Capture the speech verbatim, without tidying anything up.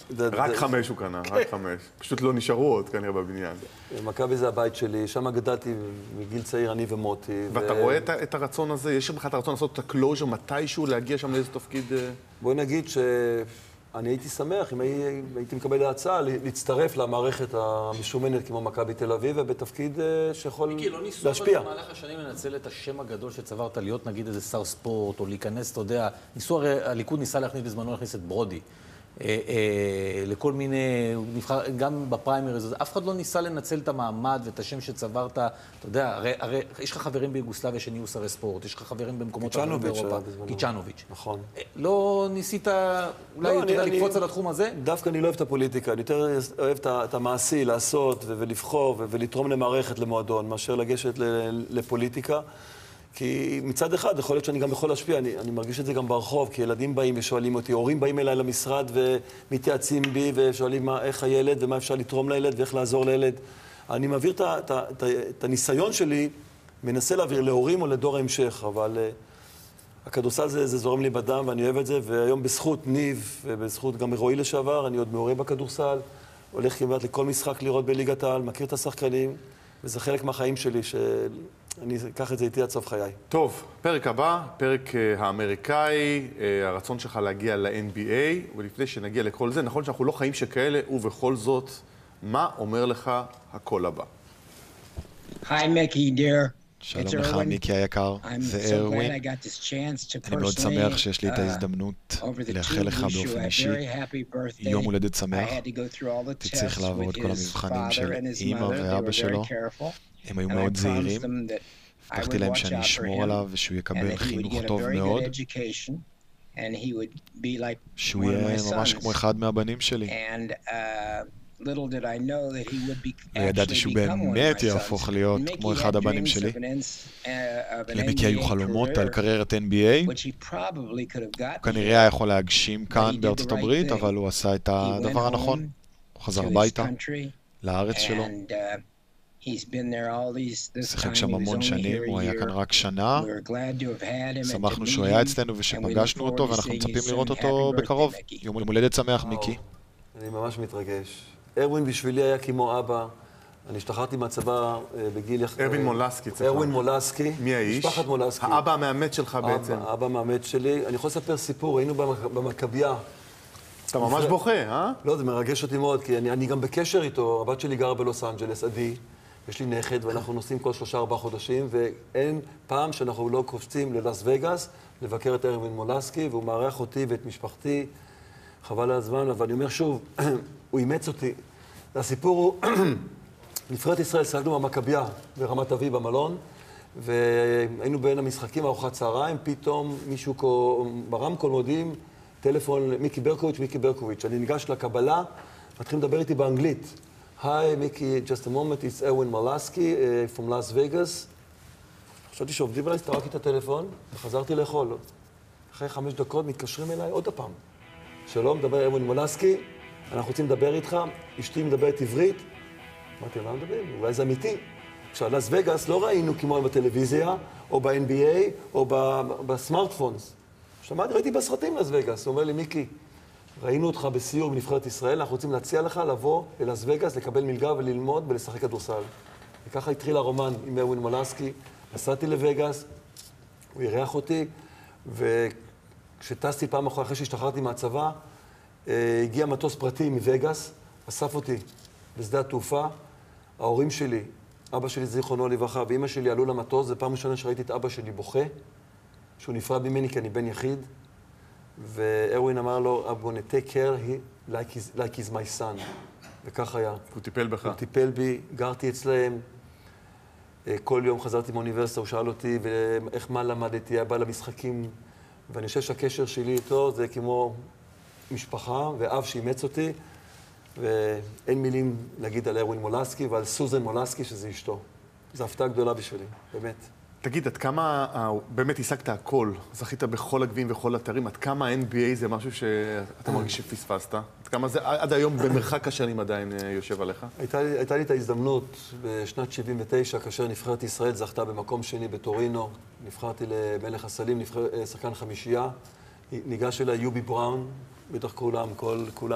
רק חמש הוא קנה, רק חמש. פשוט לא נשארו עוד כנראה בבניין. מכבי זה הבית שלי, שם גדלתי מגיל צעיר, אני ומוטי. ואתה רואה את הרצון הזה? יש לך את הרצון לעשות את הקלוז'ר מתישהו, להגיע שם לאיזה תפקיד? בואי נגיד שאני הייתי שמח אם הייתי מקבל הצעה להצטרף למערכת המשומנת כמו מכבי תל אביב, ובתפקיד שיכול להשפיע. מיקי, לא ניסו אבל במהלך השנים לנצל את השם הגדול שצברת להיות, נגיד איזה שר ספורט, או להיכנס, אתה יודע, ניסו הרי, הליכוד ניסה להכניס בזמנו, להכניס את ברודי. לכל מיני, גם בפריימריז, אף אחד לא ניסה לנצל את המעמד ואת השם שצברת, אתה יודע, הרי, הרי יש לך חברים ביוגוסלביה שנהיו שרי ספורט, יש לך חברים במקומות אחרים באירופה, קיצ'נוביץ'. נכון. לא ניסית אולי לא, אתה אני, לקפוץ אני, על התחום הזה? דווקא אני לא אוהב את הפוליטיקה, אני יותר אוהב את המעשי, לעשות ולבחור ולתרום למערכת, למועדון, מאשר לגשת לפוליטיקה. כי מצד אחד, יכול להיות שאני גם יכול להשפיע, אני, אני מרגיש את זה גם ברחוב, כי ילדים באים ושואלים אותי, הורים באים אליי למשרד ומתייעצים בי ושואלים מה, איך הילד ומה אפשר לתרום לילד ואיך לעזור לילד. אני מעביר את, את, את, את הניסיון שלי, מנסה להעביר להורים או לדור ההמשך, אבל uh, הכדורסל זה, זה זורם לי בדם ואני אוהב את זה, והיום בזכות ניב ובזכות גם רועי לשעבר, אני עוד מעורה בכדורסל, הולך כמעט לכל משחק לראות בליגת העל, מכיר את השחקנים, וזה חלק מהחיים שלי ש... אני אקח את זה איתי עד סוף חיי. טוב, פרק הבא, פרק uh, האמריקאי, uh, הרצון שלך להגיע ל-אן בי איי, ולפני שנגיע לכל זה, נכון שאנחנו לא חיים שכאלה, ובכל זאת, מה אומר לך הקול הבא? היי, מיקי, dear. שלום לך, מיקי היקר, זה ארווין. אני מאוד שמח שיש לי את ההזדמנות לאחל לך באופן אישי יום הולדת שמח. הייתי צריך לעבור את כל המבחנים של אמא ואבא שלו. הם היו מאוד זהירים. הבטחתי להם שאני אשמור עליו ושהוא יקבל חינוך טוב מאוד. שהוא יהיה ממש כמו אחד מהבנים שלי. לא ידעתי שהוא באמת יהפוך להיות כמו אחד הבנים שלי. למיקי היו חלומות על קריירת אן בי איי. הוא כנראה היה יכול להגשים כאן בארצות הברית, אבל הוא עשה את הדבר הנכון. הוא חזר הביתה, לארץ שלו. שיחק שם המון שנים, הוא היה כאן רק שנה. שמחנו שהוא היה אצלנו ושפגשנו אותו, ואנחנו מצפים לראות אותו בקרוב. יום הולדת שמח, מיקי. אני ממש מתרגש. ארווין בשבילי היה כמו אבא. אני השתחררתי מהצבא בגיל... ארווין מולסקי. ארווין מולסקי. מי האיש? משפחת מולסקי. האבא המאמת שלך בעצם. האבא המאמת שלי. אני יכול לספר סיפור, היינו במכבייה. אתה ממש בוכה, אה? לא, זה מרגש אותי מאוד, כי אני גם בקשר איתו. הבת שלי גרה בלוס אנג'לס, עדי. יש לי נכד, ואנחנו נוסעים כל שלושה ארבעה חודשים, ואין פעם שאנחנו לא קופצים ללאס וגאס, לבקר את ארווין מולסקי, והוא מארח אותי ואת משפחתי. חבל על הזמן, אבל אני אומר שוב, הוא אימץ אותי. הסיפור הוא, נבחרת ישראל, סייגנו במכבייה ברמת אביב במלון, והיינו בין המשחקים, ארוחת צהריים, פתאום מישהו ברמקול מודיעים, טלפון, מיקי ברקוביץ', מיקי ברקוביץ'. אני ניגש לקבלה, מתחילים לדבר איתי באנגלית. Hi, Mickey, just a moment, it's Erwin Molaski uh, from Las Vegas. חשבתי שעובדים עליי, הסתרקתי את הטלפון, וחזרתי לאכול. אחרי חמש דקות מתקשרים אליי עוד הפעם. שלום, מדבר ארווין מולסקי, אנחנו רוצים לדבר איתך, אשתי מדברת עברית. אמרתי, מה מדברים? אולי זה אמיתי. עכשיו, לס וגאס לא ראינו כמו בטלוויזיה, או ב-אן בי איי, או בסמארטפונס. שמעתי, ראיתי בסרטים לס וגאס. הוא אומר לי, מיקי, ראינו אותך בסיור בנבחרת ישראל, אנחנו רוצים להציע לך לבוא ללס וגאס, לקבל מלגה וללמוד ולשחק כדורסל. וככה התחיל הרומן עם ארווין מולסקי. נסעתי לווגאס, הוא אירח אותי, וכשטסתי פעם אחרי, אחרי שהשתחררתי מהצבא, הגיע מטוס פרטי מווגאס, אסף אותי בשדה התעופה. ההורים שלי, אבא שלי זיכרונו לברכה, ואמא שלי עלו למטוס, זה פעם ראשונה שראיתי את אבא שלי בוכה, שהוא נפרד ממני כי אני בן יחיד. וארווין אמר לו, I'm going to take care he, like, he's, like he's my son. וכך היה. הוא טיפל בך. הוא טיפל בי, גרתי אצלהם. כל יום חזרתי מאוניברסיטה, הוא שאל אותי איך מה למדתי, היה בא למשחקים. ואני חושב שהקשר שלי איתו זה כמו משפחה ואב שאימץ אותי. ואין מילים להגיד על ארווין מולסקי ועל סוזן מולסקי שזה אשתו. זו הפתעה גדולה בשבילי, באמת. תגיד, עד כמה באמת השגת הכל, זכית בכל הגביעים וכל אתרים, עד כמה ה-אן בי איי זה משהו שאתה מרגיש שפספסת? עד כמה זה עד היום במרחק השנים עדיין יושב עליך? הייתה, הייתה לי את ההזדמנות בשנת שבעים ותשע, כאשר נבחרת ישראל זכתה במקום שני בטורינו, נבחרתי למלך הסלים, נבחר, שחקן חמישייה, ניגש אליי יובי בראון, בטח כולם, כל, כולם